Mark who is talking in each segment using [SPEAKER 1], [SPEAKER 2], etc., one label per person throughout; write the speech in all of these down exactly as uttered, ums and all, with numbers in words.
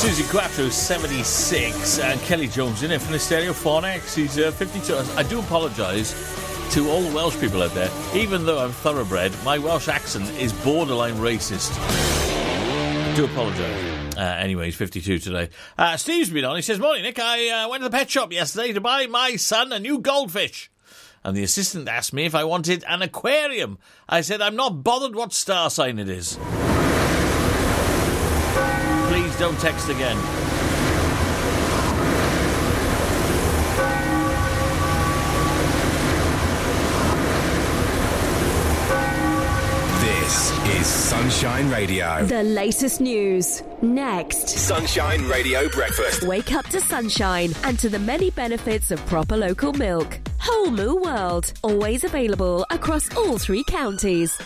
[SPEAKER 1] Susie Quattro, seventy-six, and Kelly Jones in it from the Stereophonics. He's uh, fifty-two. I do apologise to all the Welsh people out there. Even though I'm thoroughbred, my Welsh accent is borderline racist. I do apologise. Uh, anyway, he's fifty-two today. Uh, Steve's been on. He says, "Morning, Nick. I uh, went to the pet shop yesterday to buy my son a new goldfish. And the assistant asked me if I wanted an aquarium. I said, I'm not bothered what star sign it is." Please don't text again.
[SPEAKER 2] This is Sunshine Radio.
[SPEAKER 3] The latest news. Next.
[SPEAKER 2] Sunshine Radio Breakfast.
[SPEAKER 3] Wake up to sunshine and to the many benefits of proper local milk. Whole Moo World. Always available across all three counties.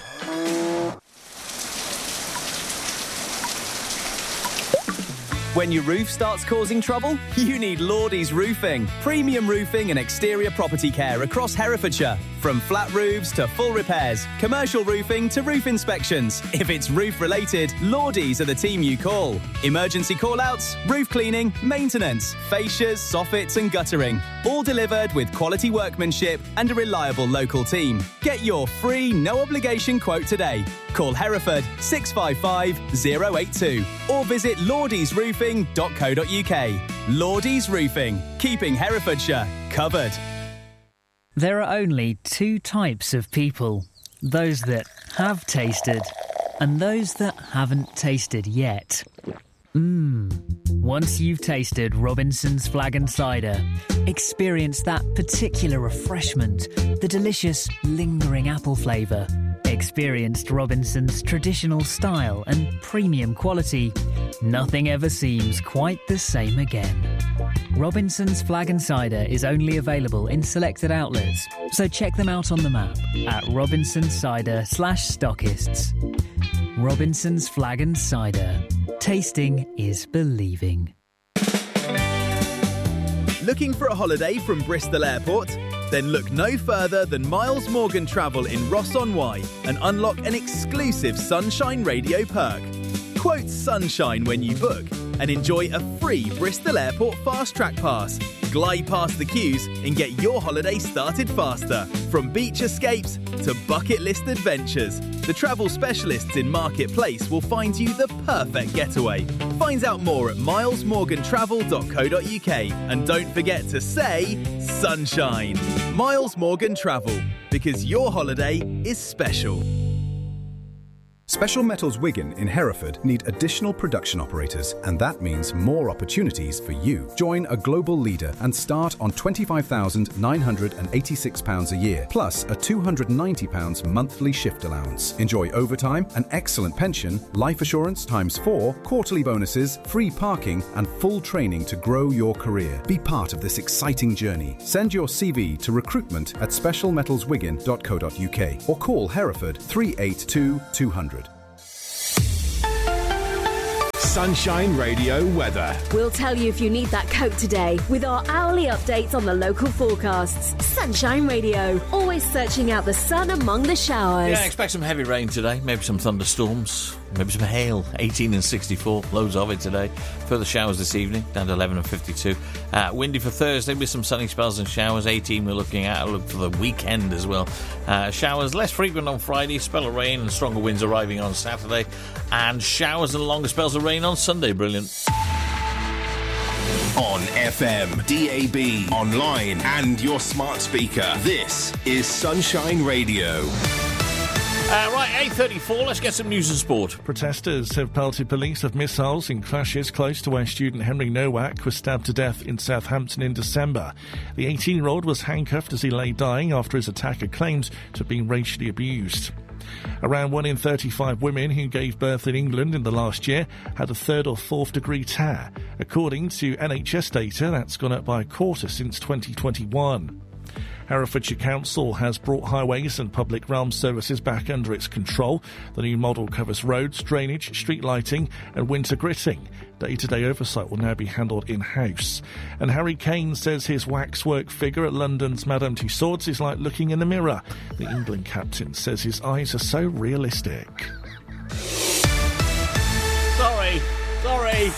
[SPEAKER 4] When your roof starts causing trouble, you need Lordy's Roofing. Premium roofing and exterior property care across Herefordshire. From flat roofs to full repairs, commercial roofing to roof inspections. If it's roof-related, Lordy's are the team you call. Emergency call-outs, roof cleaning, maintenance, fascias, soffits and guttering. All delivered with quality workmanship and a reliable local team. Get your free, no-obligation quote today. Call Hereford six five five zero eight two or visit lordies roofing dot co dot uk. Lordy's Roofing, keeping Herefordshire covered.
[SPEAKER 5] There are only two types of people. Those that have tasted and those that haven't tasted yet. Mmm. Once you've tasted Robinson's Flag and Cider, experience that particular refreshment, the delicious, lingering apple flavour. Experienced Robinson's traditional style and premium quality. Nothing ever seems quite the same again. Robinson's Flag and Cider is only available in selected outlets, so check them out on the map at Robinson's Cider slash stockists. Robinson's Flag and Cider. Tasting is believing.
[SPEAKER 6] Looking for a holiday from Bristol Airport? Then look no further than Miles Morgan Travel in Ross-on-Wye and unlock an exclusive Sunshine Radio perk. Quote Sunshine when you book and enjoy a free Bristol Airport Fast Track Pass. Glide past the queues and get your holiday started faster. From beach escapes to bucket list adventures, the travel specialists in Marketplace will find you the perfect getaway. Find out more at miles morgan travel dot co dot uk and don't forget to say Sunshine. Miles Morgan Travel, because your holiday is special.
[SPEAKER 7] Special Metals Wigan in Hereford need additional production operators, and that means more opportunities for you. Join a global leader and start on twenty-five thousand nine hundred eighty-six pounds a year, plus a two hundred ninety pounds monthly shift allowance. Enjoy overtime, an excellent pension, life assurance times four, quarterly bonuses, free parking, and full training to grow your career. Be part of this exciting journey. Send your C V to recruitment at special metals wigan dot co dot uk or call Hereford three eight two two hundred.
[SPEAKER 2] Sunshine Radio weather.
[SPEAKER 3] We'll tell you if you need that coat today with our hourly updates on the local forecasts. Sunshine Radio, always searching out the sun among the showers.
[SPEAKER 1] Yeah, expect some heavy rain today, maybe some thunderstorms, maybe some hail. eighteen and sixty-four, loads of it today. Further showers this evening, down to eleven and fifty-two. Uh, windy for Thursday with some sunny spells and showers. eighteen we're looking at. I'll look for the weekend as well. Uh, showers less frequent on Friday, spell of rain and stronger winds arriving on Saturday. And showers and longer spells of rain on Sunday. Brilliant.
[SPEAKER 2] On F M, D A B, online and your smart speaker. This is Sunshine Radio.
[SPEAKER 1] Uh, right, eight thirty-four, let's get some news and sport.
[SPEAKER 8] Protesters have pelted police with missiles in clashes close to where student Henry Nowak was stabbed to death in Southampton in December. The eighteen-year-old was handcuffed as he lay dying after his attacker claimed to have been racially abused. Around one in thirty-five women who gave birth in England in the last year had a third or fourth degree tear. According to N H S data, that's gone up by a quarter since twenty twenty-one. Herefordshire Council has brought highways and public realm services back under its control. The new model covers roads, drainage, street lighting and winter gritting. Day-to-day oversight will now be handled in-house. And Harry Kane says his waxwork figure at London's Madame Tussauds is like looking in the mirror. The England captain says his eyes are so realistic.
[SPEAKER 1] Sorry, sorry.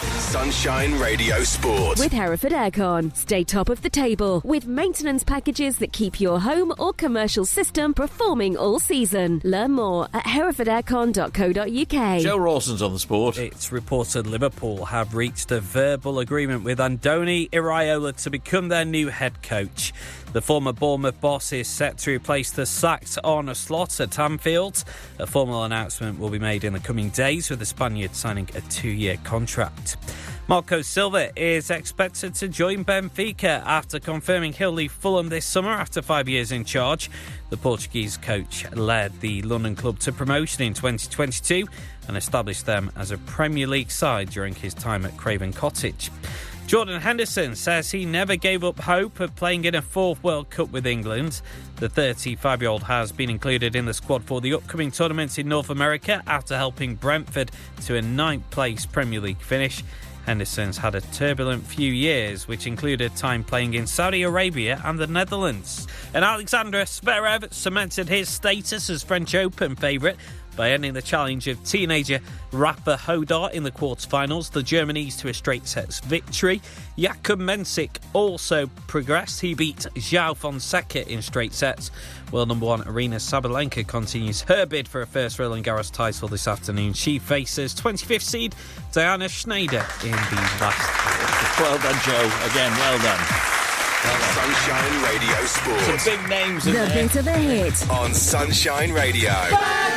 [SPEAKER 2] Sunshine Radio Sport.
[SPEAKER 3] With Hereford Aircon. Stay top of the table with maintenance packages that keep your home or commercial system performing all season. Learn more at hereford aircon dot co dot uk.
[SPEAKER 1] Joe Rawson's on the sport.
[SPEAKER 9] It's reported Liverpool have reached a verbal agreement with Andoni Iraola to become their new head coach. The former Bournemouth boss is set to replace the sacked Arne Slot at Anfield. A formal announcement will be made in the coming days, with the Spaniard signing a two-year contract. Marco Silva is expected to join Benfica after confirming he'll leave Fulham this summer after five years in charge. The Portuguese coach led the London club to promotion in twenty twenty-two and established them as a Premier League side during his time at Craven Cottage. Jordan Henderson says he never gave up hope of playing in a fourth World Cup with England. The thirty-five-year-old has been included in the squad for the upcoming tournament in North America after helping Brentford to a ninth-place Premier League finish. Henderson's had a turbulent few years, which included time playing in Saudi Arabia and the Netherlands. And Alexander Zverev cemented his status as French Open favourite by ending the challenge of teenager Rafa Hodar in the quarterfinals. The German eased to a straight sets victory. Jakub Mensik also progressed. He beat João Fonseca in straight sets. World number one Aryna Sabalenka continues her bid for a first Roland Garros title this afternoon. She faces twenty-fifth seed Diana Schneider in the last.
[SPEAKER 1] Well done, Joe. Again, well done. Well done.
[SPEAKER 2] Sunshine Radio Sport.
[SPEAKER 1] Some big names in
[SPEAKER 3] The
[SPEAKER 1] there.
[SPEAKER 3] bit of a hit.
[SPEAKER 2] On Sunshine Radio.